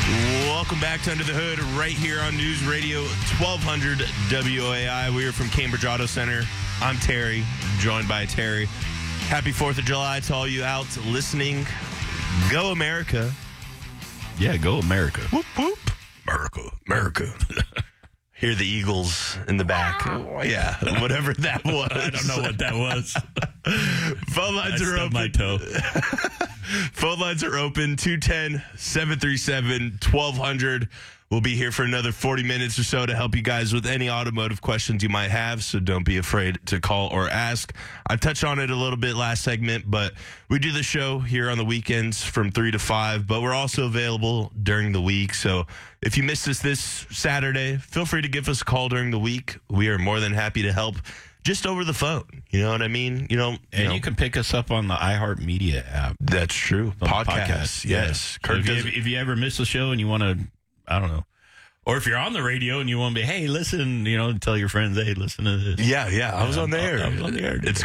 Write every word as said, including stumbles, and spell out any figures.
Welcome back to Under the Hood, right here on News Radio twelve hundred W O A I. We are from Cambridge Auto Center. I'm Terry, joined by Terry. Happy fourth of July to all you out listening. Go America. Yeah, go America. Whoop, whoop. America, America. Hear the Eagles in the back. Oh, yeah, whatever that was. I don't know what that was. Phone lines I are open. My toe. Phone lines are open. two one zero, seven three seven, one two zero zero. We'll be here for another forty minutes or so to help you guys with any automotive questions you might have, so don't be afraid to call or ask. I touched on it a little bit last segment, but we do the show here on the weekends from three to five, but we're also available during the week. So if you missed us this Saturday, feel free to give us a call during the week. We are more than happy to help just over the phone. You know what I mean? You know, you And know, you can pick us up on the iHeartMedia app. that's true. On the Podcast, podcast, yes. yeah. Kurt So if, you, does- if you ever miss a show and you want to, I don't know, or if you're on the radio and you want to be, hey, listen, you know, tell your friends, hey, listen to this. yeah, yeah. I was Yeah, on the I- air. I was on the air today. It's